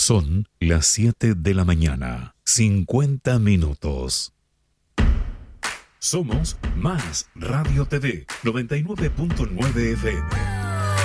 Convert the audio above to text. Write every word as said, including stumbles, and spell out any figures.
Son las siete de la mañana, cincuenta minutos. Somos Más Radio T V, noventa y nueve punto nueve F M.